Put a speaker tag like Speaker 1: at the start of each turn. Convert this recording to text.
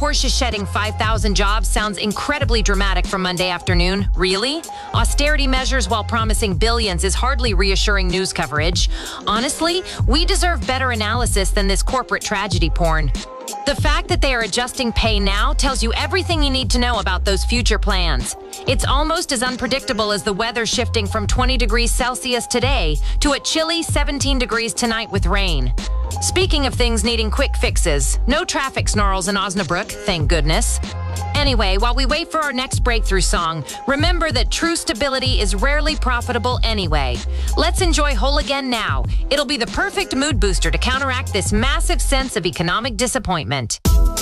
Speaker 1: Porsche shedding 5,000 jobs sounds incredibly dramatic for Monday afternoon. Really? Austerity measures while promising billions is hardly reassuring news coverage. Honestly, we deserve better analysis than this corporate tragedy porn. The fact that they are adjusting pay now tells you everything you need to know about those future plans. It's almost as unpredictable as the weather shifting from 20 degrees Celsius today to a chilly 17 degrees tonight with rain. Speaking of things needing quick fixes, no traffic snarls in Osnabrück, thank goodness. Anyway, while we wait for our next breakthrough song, remember that true stability is rarely profitable anyway. Let's enjoy Whole Again now. It'll be the perfect mood booster to counteract this massive sense of economic disappointment.